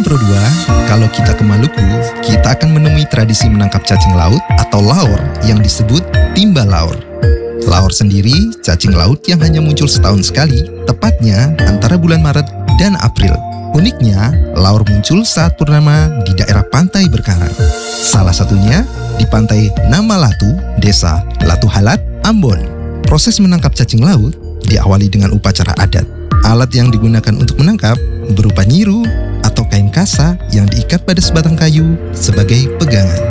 Intro 2, kalau kita ke Maluku, kita akan menemui tradisi menangkap cacing laut atau laor yang disebut timba laor. Laor sendiri, cacing laut yang hanya muncul setahun sekali, tepatnya antara bulan Maret dan April. Uniknya, laor muncul saat purnama di daerah pantai berkarang. Salah satunya di pantai Nama Latu, desa Latu Halat, Ambon. Proses menangkap cacing laut diawali dengan upacara adat. Alat yang digunakan untuk menangkap berupa nyiru atau kain kasa yang diikat pada sebatang kayu sebagai pegangan.